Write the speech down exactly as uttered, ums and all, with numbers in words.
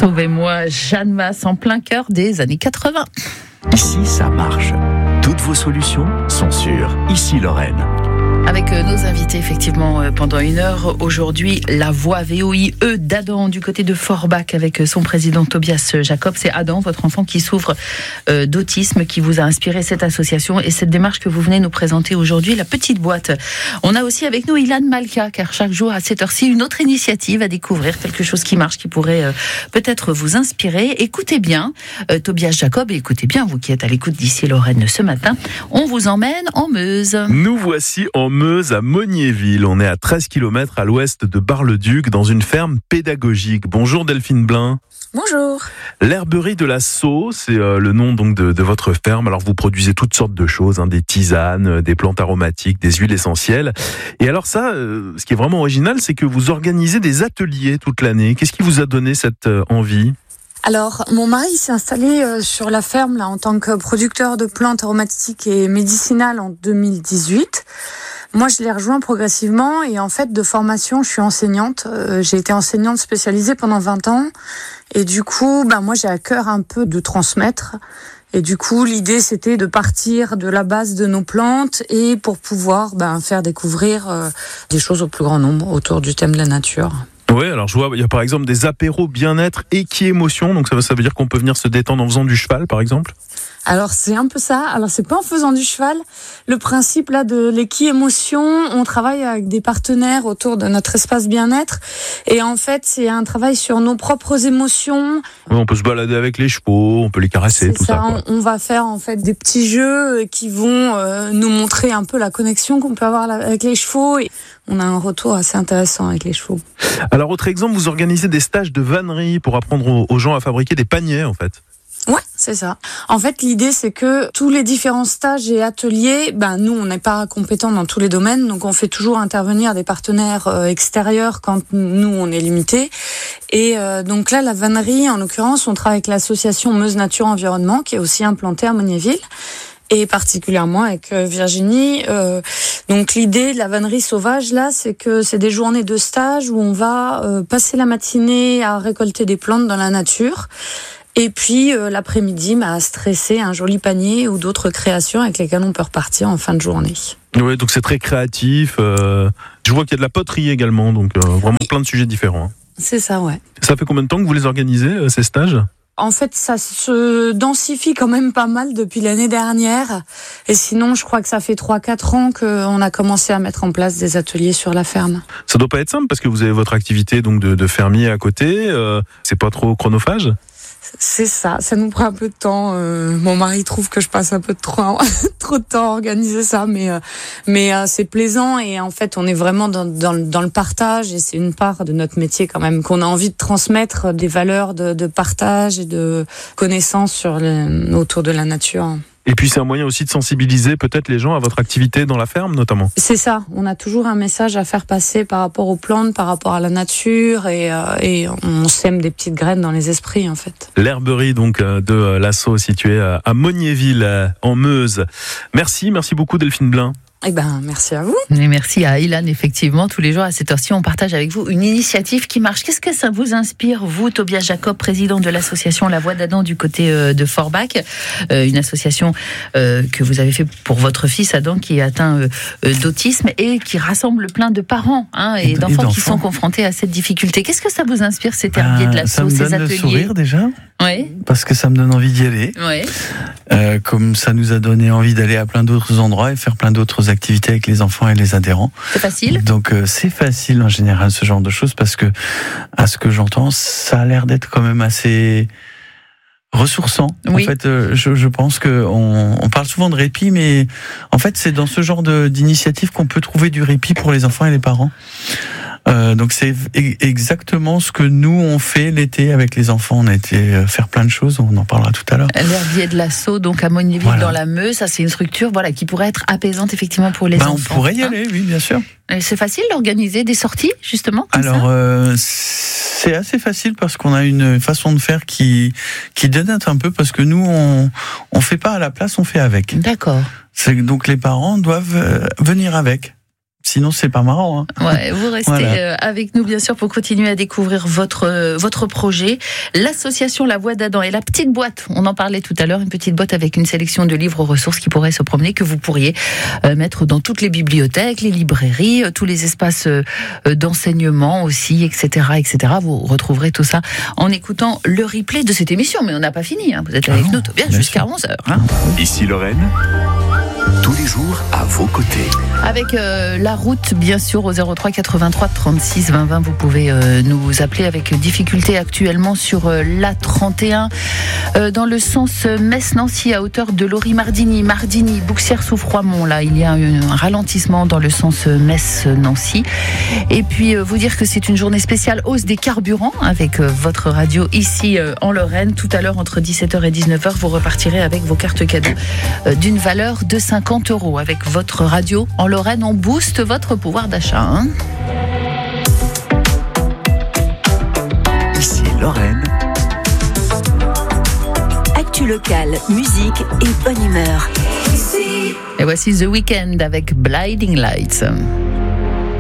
Sauvez-moi, Jeanne Masse, en plein cœur des années quatre-vingts. Ici, ça marche. Toutes vos solutions sont sur Ici Lorraine. Avec nos invités, effectivement, pendant une heure, aujourd'hui, la voix V O I E d'Adam du côté de Forbach avec son président Tobias Jacob. C'est Adam, votre enfant qui souffre d'autisme, qui vous a inspiré cette association et cette démarche que vous venez nous présenter aujourd'hui, la petite boîte. On a aussi avec nous Ilan Malka, car chaque jour à cette heure-ci, une autre initiative à découvrir, quelque chose qui marche, qui pourrait euh, peut-être vous inspirer. Écoutez bien, euh, Tobias Jacob, et écoutez bien, vous qui êtes à l'écoute d'Ici Lorraine ce matin, on vous emmène en Meuse. Nous voici en Meuse, à Mognéville. On est à treize kilomètres à l'ouest de Bar-le-Duc, dans une ferme pédagogique. Bonjour Delphine Blin. Bonjour. L'herberie de la Sceau, c'est euh, le nom donc de, de votre ferme. Alors vous produisez toutes sortes de choses, hein, des tisanes, des plantes aromatiques, des huiles essentielles. Et alors ça, euh, ce qui est vraiment original, c'est que vous organisez des ateliers toute l'année. Qu'est-ce qui vous a donné cette euh, envie ? Alors, mon mari s'est installé euh, sur la ferme là en tant que producteur de plantes aromatiques et médicinales en deux mille dix-huit. Moi, je l'ai rejoint progressivement et en fait, de formation, je suis enseignante. Euh, j'ai été enseignante spécialisée pendant vingt ans et du coup, ben moi, j'ai à cœur un peu de transmettre. Et du coup, l'idée, c'était de partir de la base de nos plantes et pour pouvoir ben, faire découvrir euh, des choses au plus grand nombre autour du thème de la nature. Oui, alors je vois, il y a par exemple des apéros bien-être équi-émotion, donc ça, ça veut dire qu'on peut venir se détendre en faisant du cheval, par exemple ? Alors c'est un peu ça. Alors c'est pas en faisant du cheval. Le principe là de l'équi-émotion, on travaille avec des partenaires autour de notre espace bien-être. Et en fait, c'est un travail sur nos propres émotions. Oui, on peut se balader avec les chevaux, on peut les caresser, c'est tout ça. ça. Quoi. On va faire en fait des petits jeux qui vont euh, nous montrer un peu la connexion qu'on peut avoir avec les chevaux. Et on a un retour assez intéressant avec les chevaux. Alors autre exemple, vous organisez des stages de vannerie pour apprendre aux gens à fabriquer des paniers, en fait. Ouais, c'est ça. En fait, l'idée, c'est que tous les différents stages et ateliers, ben, nous, on n'est pas compétents dans tous les domaines, donc on fait toujours intervenir des partenaires euh, extérieurs quand nous, on est limité. Et euh, donc là, la vannerie, en l'occurrence, on travaille avec l'association Meuse Nature Environnement, qui est aussi implantée à Mognéville, et particulièrement avec euh, Virginie. Euh, donc l'idée de la vannerie sauvage, là, c'est que c'est des journées de stage où on va euh, passer la matinée à récolter des plantes dans la nature. Et puis euh, l'après-midi, bah, stresser un joli panier ou d'autres créations avec lesquelles on peut repartir en fin de journée. Oui, donc c'est très créatif. Euh, je vois qu'il y a de la poterie également, donc euh, vraiment plein de sujets différents. Hein. C'est ça, ouais. Ça fait combien de temps que vous les organisez, euh, ces stages ? En fait, ça se densifie quand même pas mal depuis l'année dernière. Et sinon, je crois que ça fait trois quatre ans qu'on a commencé à mettre en place des ateliers sur la ferme. Ça doit pas être simple parce que vous avez votre activité donc de, de fermier à côté. Euh, c'est pas trop chronophage ? C'est ça, ça nous prend un peu de temps. Euh, mon mari trouve que je passe un peu de trop, trop de temps à organiser ça, mais euh, mais euh, c'est plaisant et en fait on est vraiment dans, dans, dans le partage et c'est une part de notre métier quand même qu'on a envie de transmettre des valeurs de, de partage et de connaissances sur les, autour de la nature. Et puis c'est un moyen aussi de sensibiliser peut-être les gens à votre activité dans la ferme notamment. C'est ça, on a toujours un message à faire passer par rapport aux plantes, par rapport à la nature et, euh, et on sème des petites graines dans les esprits en fait. L'herberie donc de la Sceau située à Mognéville en Meuse. Merci, merci beaucoup Delphine Blin. Eh ben, merci à vous. Et merci à Ilan, effectivement. Tous les jours à cette heure-ci, on partage avec vous une initiative qui marche. Qu'est-ce que ça vous inspire, vous, Tobias Jacob, président de l'association La Voix d'Adam du côté de Forbach, euh, une association euh, que vous avez fait pour votre fils Adam qui est atteint euh, d'autisme et qui rassemble plein de parents hein, et, et d'enfants, d'enfants qui sont confrontés à cette difficulté. Qu'est-ce que ça vous inspire, cet herbier bah, de la Sceau, ces ateliers ? Ça me donne le sourire déjà. Oui. Parce que ça me donne envie d'y aller. Oui. Euh, comme ça nous a donné envie d'aller à plein d'autres endroits et faire plein d'autres activités avec les enfants et les adhérents. C'est facile ? Donc euh, c'est facile en général ce genre de choses parce que, à ce que j'entends, ça a l'air d'être quand même assez ressourçant. Oui. En fait, euh, je, je pense que on, on parle souvent de répit, mais en fait c'est dans ce genre de, d'initiative qu'on peut trouver du répit pour les enfants et les parents. Euh, donc c'est exactement ce que nous on fait l'été avec les enfants. On a été faire plein de choses, on en parlera tout à l'heure. L'herbier de la Sceau, donc à Mognéville voilà. Dans la Meuse, ça c'est une structure voilà qui pourrait être apaisante effectivement pour les ben, enfants. On pourrait y hein. aller, oui, bien sûr. Et c'est facile d'organiser des sorties justement. Comme Alors ça euh, c'est assez facile parce qu'on a une façon de faire qui qui dénote un peu parce que nous on on fait pas à la place, on fait avec. D'accord. C'est donc les parents doivent venir avec. sinon c'est pas marrant. Hein. Ouais, vous restez voilà. avec nous bien sûr pour continuer à découvrir votre votre projet. L'association La Voix d'Adam et la petite boîte, on en parlait tout à l'heure, une petite boîte avec une sélection de livres ressources qui pourraient se promener, que vous pourriez mettre dans toutes les bibliothèques, les librairies, tous les espaces d'enseignement aussi, et cetera, et cetera. Vous retrouverez tout ça en écoutant le replay de cette émission. Mais on n'a pas fini, hein. Vous êtes avec ah, nous bien jusqu'à onze heures. Hein. Ici Lorraine, tous les jours à vos côtés. Avec euh, la route, bien sûr, au zéro trois quatre-vingt-trois trente-six vingt vingt, vous pouvez euh, nous appeler avec difficulté actuellement sur euh, l'A trente et un, euh, dans le sens Metz-Nancy, à hauteur de Lori-Mardini, Mardini, Bouxières-sous-Froidmont. Là, il y a un ralentissement dans le sens Metz-Nancy. Et puis, euh, vous dire que c'est une journée spéciale hausse des carburants avec euh, votre radio ici euh, en Lorraine. Tout à l'heure, entre dix-sept heures et dix-neuf heures, vous repartirez avec vos cartes cadeaux euh, d'une valeur de cinquante euros. Avec votre radio en Lorraine, on booste votre pouvoir d'achat. Hein. Ici Lorraine. Actu locale, musique et bonne humeur. Et voici The Weeknd avec Blinding Lights.